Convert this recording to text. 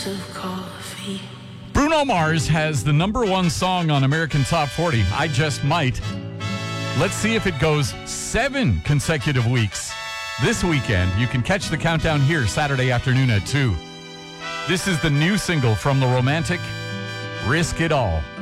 Bruno Mars has the number one song on American Top 40, I Just Might. Let's see if it goes 7 consecutive weeks. This weekend, you can catch the countdown here Saturday afternoon at 2. This is the new single from The Romantic, Risk It All.